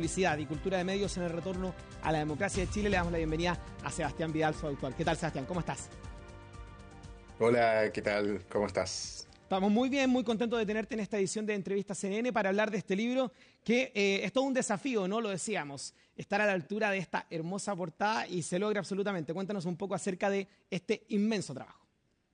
publicidad y cultura de medios en el retorno a la democracia de Chile. Le damos la bienvenida a Sebastián Vidal, su autor. ¿Qué tal, Sebastián? ¿Cómo estás? Hola, ¿qué tal? ¿Cómo estás? Estamos muy bien, muy contentos de tenerte en esta edición de Entrevistas CNN para hablar de este libro que es todo un desafío, ¿no? Lo decíamos, estar a la altura de esta hermosa portada y se logra absolutamente. Cuéntanos un poco acerca de este inmenso trabajo.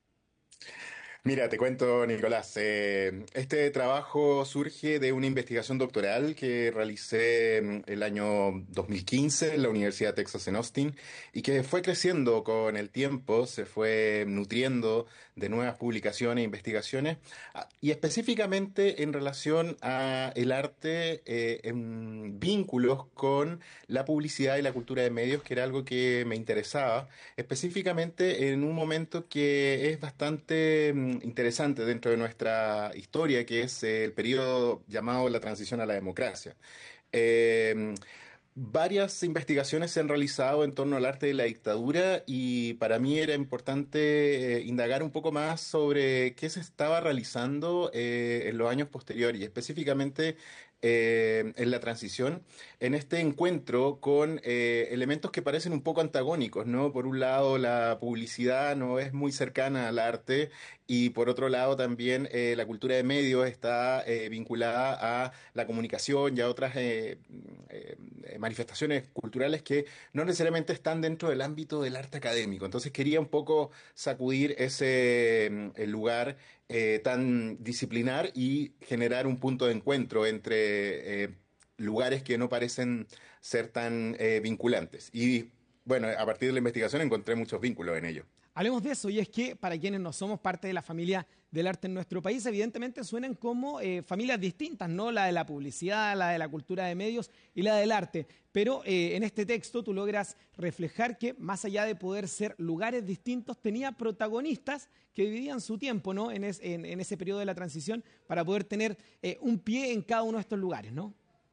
Mira, te cuento, Nicolás. Este trabajo surge de una investigación doctoral que realicé el año 2015 en la Universidad de Texas en Austin y que fue creciendo con el tiempo, se fue nutriendo de nuevas publicaciones e investigaciones, y específicamente en relación a el arte en vínculos con la publicidad y la cultura de medios, que era algo que me interesaba, específicamente en un momento que es bastante interesante dentro de nuestra historia, que es el periodo llamado la transición a la democracia. Eh, Varias investigaciones se han realizado en torno al arte de la dictadura y para mí era importante indagar un poco más sobre qué se estaba realizando en los años posteriores y específicamente en la transición, en este encuentro con elementos que parecen un poco antagónicos, ¿no? Por un lado, la publicidad no es muy cercana al arte y por otro lado también la cultura de medios está vinculada a la comunicación y a otras manifestaciones culturales que no necesariamente están dentro del ámbito del arte académico. Entonces quería un poco sacudir ese el lugar tan disciplinar y generar un punto de encuentro entre lugares que no parecen ser tan vinculantes. Y bueno, a partir de la investigación encontré muchos vínculos en ello. Hablemos de eso, y es que para quienes no somos parte de la familia del arte en nuestro país, evidentemente suenan como familias distintas, ¿no? La de la publicidad, la de la cultura de medios y la del arte. Pero en este texto tú logras reflejar que, más allá de poder ser lugares distintos, tenía protagonistas que dividían su tiempo, ¿no? En ese periodo de la transición para poder tener un pie en cada uno de estos lugares, ¿no?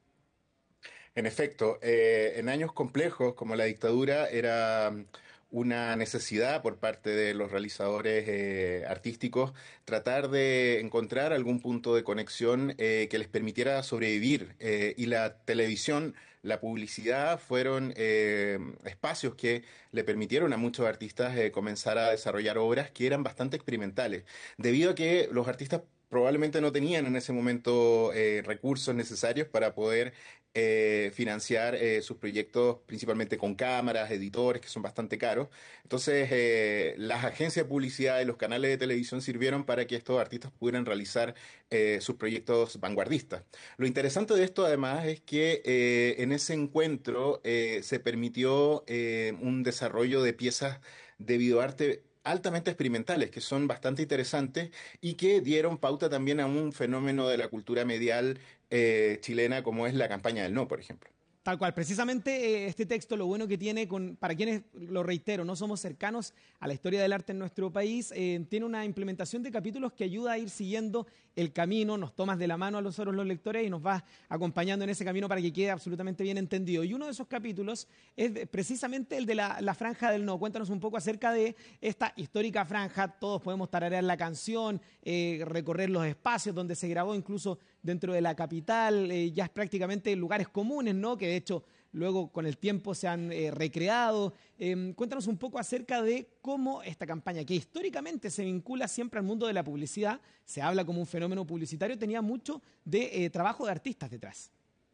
En efecto, en años complejos como la dictadura era una necesidad por parte de los realizadores artísticos tratar de encontrar algún punto de conexión que les permitiera sobrevivir. Y la televisión, la publicidad fueron espacios que le permitieron a muchos artistas comenzar a desarrollar obras que eran bastante experimentales, debido a que los artistas probablemente no tenían en ese momento recursos necesarios para poder financiar sus proyectos principalmente con cámaras, editores que son bastante caros. Entonces, las agencias de publicidad y los canales de televisión sirvieron para que estos artistas pudieran realizar sus proyectos vanguardistas. Lo interesante de esto además es que en ese encuentro se permitió un desarrollo de piezas de videoarte altamente experimentales, que son bastante interesantes y que dieron pauta también a un fenómeno de la cultura medial chilena como es la campaña del no, por ejemplo. Tal cual, precisamente este texto lo bueno que tiene, para quienes, lo reitero, no somos cercanos a la historia del arte en nuestro país, tiene una implementación de capítulos que ayuda a ir siguiendo el camino, nos tomas de la mano a nosotros los lectores y nos vas acompañando en ese camino para que quede absolutamente bien entendido. Y uno de esos capítulos es precisamente el de la franja del no. Cuéntanos un poco acerca de esta histórica franja, todos podemos tararear la canción, recorrer los espacios donde se grabó, incluso dentro de la capital, ya es prácticamente lugares comunes, ¿no? Que de hecho luego con el tiempo se han recreado. Cuéntanos un poco acerca de cómo esta campaña, que históricamente se vincula siempre al mundo de la publicidad, se habla como un fenómeno publicitario, tenía mucho de trabajo de artistas detrás.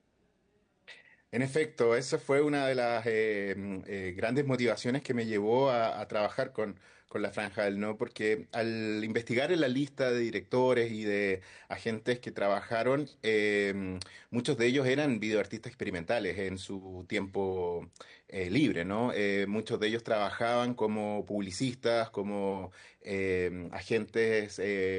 En efecto, esa fue una de las grandes motivaciones que me llevó a trabajar con la Franja del No, porque al investigar en la lista de directores y de agentes que trabajaron, muchos de ellos eran videoartistas experimentales en su tiempo libre, ¿no? Muchos de ellos trabajaban como publicistas, como agentes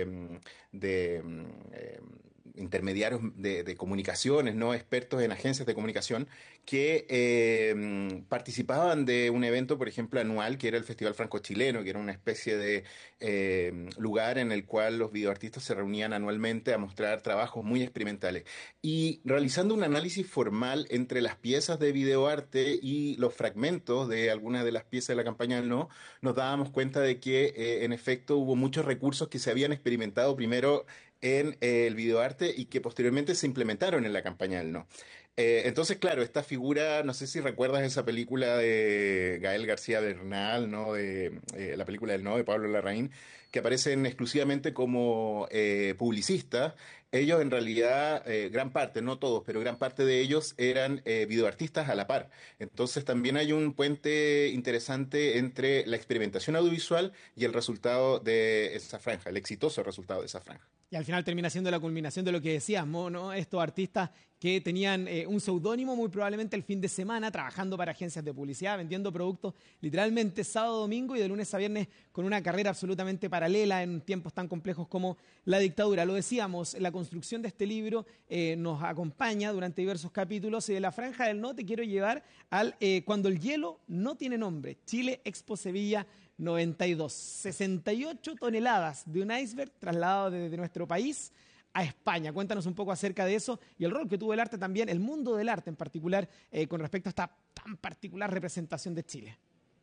de intermediarios de comunicaciones, ¿no? Expertos en agencias de comunicación que participaban de un evento, por ejemplo, anual, que era el Festival Franco-Chileno, que era una especie de lugar en el cual los videoartistas se reunían anualmente a mostrar trabajos muy experimentales. Y realizando un análisis formal entre las piezas de videoarte y los fragmentos de algunas de las piezas de la campaña del No, nos dábamos cuenta de que, en efecto, hubo muchos recursos que se habían experimentado primero en el videoarte y que posteriormente se implementaron en la campaña del No. Entonces, claro, esta figura, no sé si recuerdas esa película de Gael García Bernal, ¿no? De la película del No de Pablo Larraín, que aparecen exclusivamente como publicistas. Ellos en realidad, gran parte, no todos, pero gran parte de ellos eran videoartistas a la par. Entonces también hay un puente interesante entre la experimentación audiovisual y el resultado de esa franja, el exitoso resultado de esa franja. Y al final termina siendo la culminación de lo que decíamos, ¿no? Estos artistas que tenían un seudónimo muy probablemente el fin de semana, trabajando para agencias de publicidad, vendiendo productos literalmente sábado, domingo y de lunes a viernes con una carrera absolutamente paralela en tiempos tan complejos como la dictadura. Lo decíamos, la construcción de este libro nos acompaña durante diversos capítulos y de la Franja del No te quiero llevar al Cuando el hielo no tiene nombre, Chile Expo Sevilla 92, 68 toneladas de un iceberg trasladado desde nuestro país a España. Cuéntanos un poco acerca de eso y el rol que tuvo el arte también, el mundo del arte en particular, con respecto a esta tan particular representación de Chile.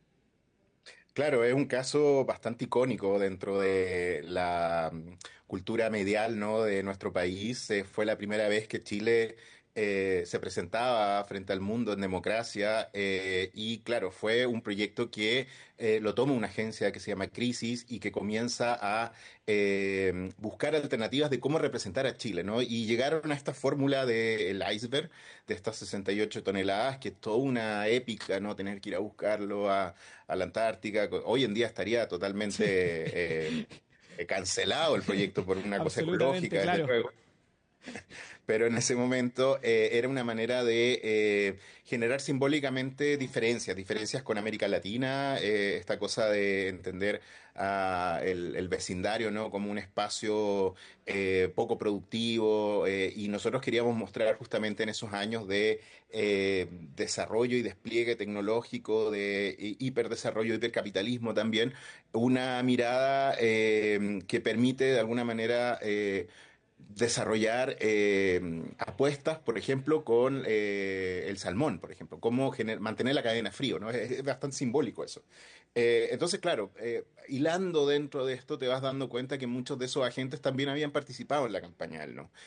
Claro, es un caso bastante icónico dentro de la cultura medial, ¿no? De nuestro país. Fue la primera vez que Chile se presentaba frente al mundo en democracia y claro, fue un proyecto que lo toma una agencia que se llama Crisis y que comienza a buscar alternativas de cómo representar a Chile, ¿no? Y llegaron a esta fórmula del iceberg, de estas 68 toneladas, que es toda una épica, ¿no? Tener que ir a buscarlo a la Antártica. Hoy en día estaría totalmente cancelado el proyecto por una cosa Absolutamente, ecológica, desde claro. luego. Pero en ese momento era una manera de generar simbólicamente diferencias, diferencias con América Latina, esta cosa de entender el vecindario, ¿no? Como un espacio poco productivo, y nosotros queríamos mostrar justamente en esos años de desarrollo y despliegue tecnológico, de hiperdesarrollo, hipercapitalismo también, una mirada que permite de alguna manera desarrollar apuestas, por ejemplo, con el salmón, por ejemplo, cómo mantener la cadena frío, ¿no? Es bastante simbólico eso. Entonces, claro, hilando dentro de esto te vas dando cuenta que muchos de esos agentes también habían participado en la campaña del No.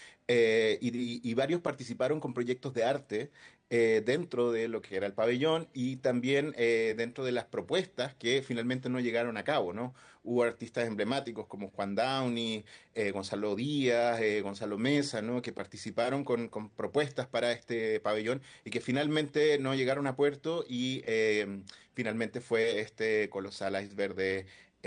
Y varios participaron con proyectos de arte dentro de lo que era el pabellón y también dentro de las propuestas que finalmente no llegaron a cabo, ¿no? Hubo artistas emblemáticos como Juan Downey, Gonzalo Díaz, Gonzalo Mesa, ¿no? Que participaron con propuestas para este pabellón y que finalmente no llegaron a puerto y finalmente fue este colosal iceberg de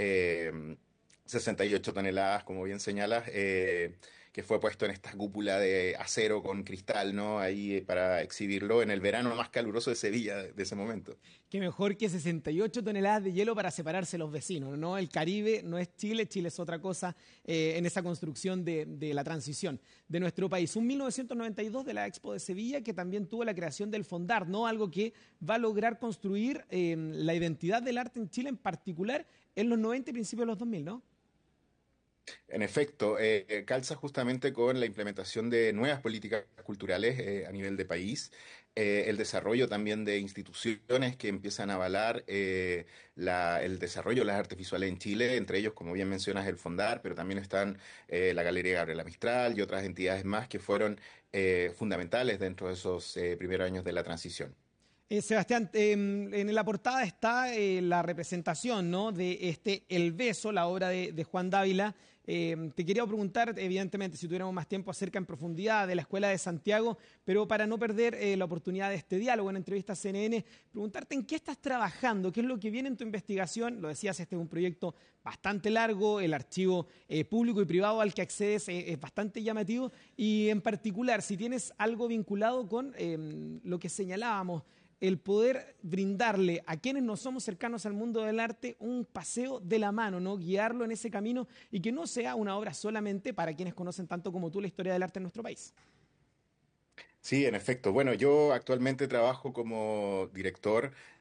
68 toneladas, como bien señalas, que fue puesto en esta cúpula de acero con cristal, ¿no? Ahí para exhibirlo en el verano más caluroso de Sevilla de ese momento. Qué mejor que 68 toneladas de hielo para separarse los vecinos, ¿no? El Caribe no es Chile, Chile es otra cosa en esa construcción de la transición de nuestro país. Un 1992 de la Expo de Sevilla que también tuvo la creación del Fondar, ¿no? Algo que va a lograr construir la identidad del arte en Chile en particular en los 90 y principios de los 2000, ¿no? En efecto, calza justamente con la implementación de nuevas políticas culturales a nivel de país, el desarrollo también de instituciones que empiezan a avalar el desarrollo de las artes visuales en Chile, entre ellos, como bien mencionas, el Fondar, pero también están la Galería Gabriela Mistral y otras entidades más que fueron fundamentales dentro de esos primeros años de la transición. Sebastián, en la portada está la representación, ¿no? De El Beso, la obra de Juan Dávila. Te quería preguntar, evidentemente, si tuviéramos más tiempo acerca en profundidad de la Escuela de Santiago, pero para no perder la oportunidad de este diálogo en entrevista a CNN, preguntarte en qué estás trabajando, qué es lo que viene en tu investigación. Lo decías, este es un proyecto bastante largo, el archivo público y privado al que accedes es bastante llamativo y en particular, si tienes algo vinculado con lo que señalábamos, el poder brindarle a quienes no somos cercanos al mundo del arte un paseo de la mano, ¿no? Guiarlo en ese camino y que no sea una obra solamente para quienes conocen tanto como tú la historia del arte en nuestro país. Sí, en efecto. Bueno, yo actualmente trabajo como director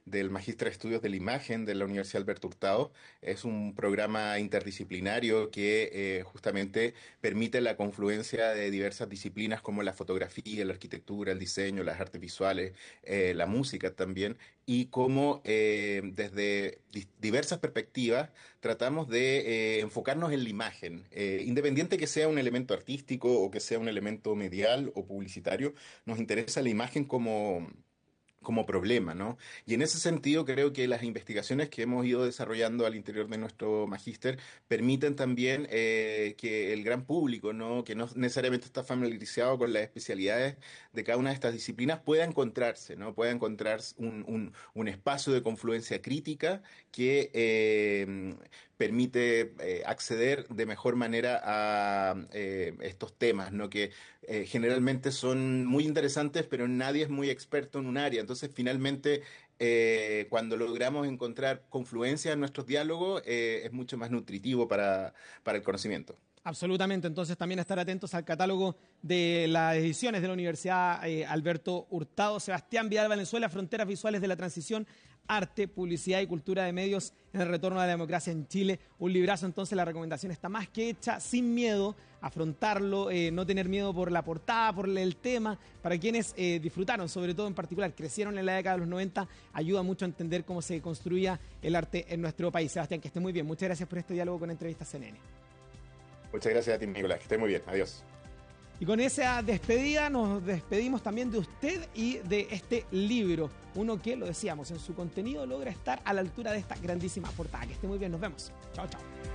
del Magíster de Estudios de la Imagen de la Universidad Alberto Hurtado. Es un programa interdisciplinario que justamente permite la confluencia de diversas disciplinas como la fotografía, la arquitectura, el diseño, las artes visuales, la música también, y cómo desde diversas perspectivas tratamos de enfocarnos en la imagen, independiente que sea un elemento artístico o que sea un elemento medial o publicitario, nos interesa la imagen como problema, ¿no? Y en ese sentido creo que las investigaciones que hemos ido desarrollando al interior de nuestro magíster permiten también que el gran público, ¿no? Que no necesariamente está familiarizado con las especialidades de cada una de estas disciplinas, pueda encontrarse, ¿no? Pueda encontrar un espacio de confluencia crítica que permite acceder de mejor manera a estos temas, ¿no? Que generalmente son muy interesantes, pero nadie es muy experto en un área. Entonces, finalmente, cuando logramos encontrar confluencia en nuestros diálogos, es mucho más nutritivo para el conocimiento. Absolutamente, entonces también estar atentos al catálogo de las ediciones de la Universidad Alberto Hurtado. Sebastián Vidal Valenzuela, Fronteras Visuales de la Transición, Arte, Publicidad y Cultura de Medios en el Retorno a la Democracia en Chile. Un librazo, entonces la recomendación está más que hecha, sin miedo, afrontarlo, no tener miedo por la portada, por el tema. Para quienes disfrutaron, sobre todo en particular, crecieron en la década de los 90, ayuda mucho a entender cómo se construía el arte en nuestro país. Sebastián, que esté muy bien. Muchas gracias por este diálogo con Entrevistas CNN. Muchas gracias a ti, Nicolás. Que esté muy bien. Adiós. Y con esa despedida nos despedimos también de usted y de este libro. Uno que, lo decíamos, en su contenido logra estar a la altura de esta grandísima portada. Que esté muy bien. Nos vemos. Chao, chao.